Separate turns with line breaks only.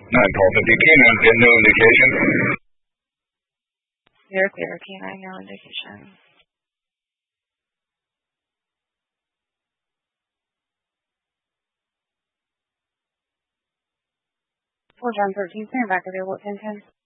9-1250 Canine, no indication.
You're clear, Canine, no indication. John 13, stand back available at 1010.